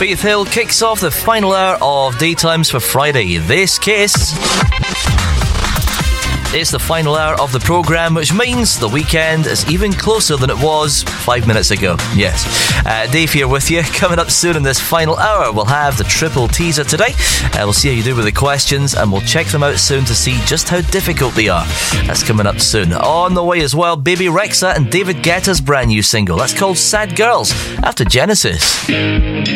Faith Hill kicks off the final hour of Daytimes for Friday. This Kiss. It's the final hour of the programme, which means the weekend is even closer than it was 5 minutes ago. Yes. Dave here with you. Coming up soon in this final hour, we'll have the triple teaser today. We'll see how you do with the questions, and we'll check them out soon to see just how difficult they are. That's coming up soon. On the way as well, Baby Rexha and David Guetta's brand new single. That's called Sad Girls, after Genesis.